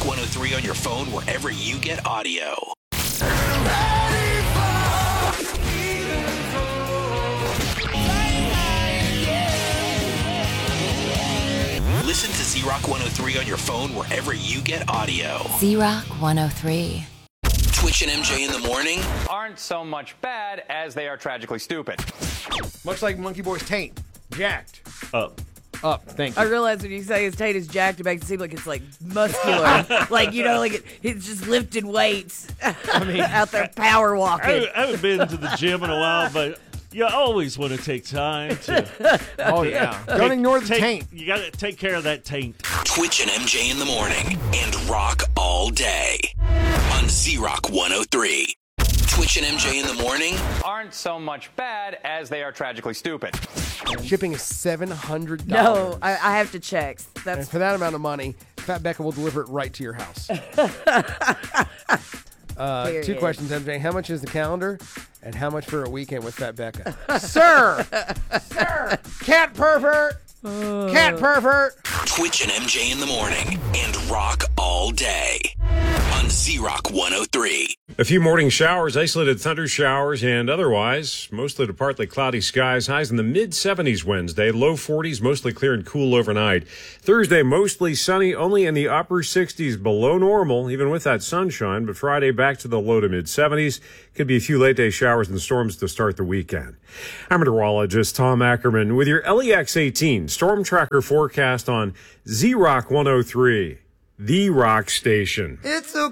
Z-Rock 103 on your phone wherever you get audio. Listen to Z-Rock 103 on your phone wherever you get audio. Z-Rock 103. Twitch and MJ in the morning aren't so much bad as they are tragically stupid. Much like Monkey Boy's taint. Jacked. Up. Thank I you. realize when you say his taint is jacked, it makes it seem like it's like muscular. Like, you know, like it's just lifting weights. I mean, out there power walking. I haven't been to the gym in a while, but you always want to take time to. Oh, yeah. Don't ignore the taint. You got to take care of that taint. Twitch and MJ in the morning and rock all day on Z-Rock 103. Twitch and MJ in the morning Aren't so much bad as they are tragically stupid. Shipping is $700. No, I have to check. And That's for that amount of money, Fat Becca will deliver it right to your house. Two questions, MJ. How much is the calendar? And how much for a weekend with Fat Becca? Sir! Sir! Cat pervert! Cat pervert! Twitch and MJ in the morning and rock all day on Z-Rock 103. A few morning showers, isolated thunder showers, and otherwise, mostly to partly cloudy skies. Highs in the mid-70s Wednesday, low 40s, mostly clear and cool overnight. Thursday, mostly sunny, only in the upper 60s, below normal, even with that sunshine. But Friday, back to the low to mid-70s. Could be a few late-day showers and storms to start the weekend. I'm meteorologist Tom Ackerman with your LEX 18 Storm Tracker forecast on Z-Rock 103, the rock station. It's a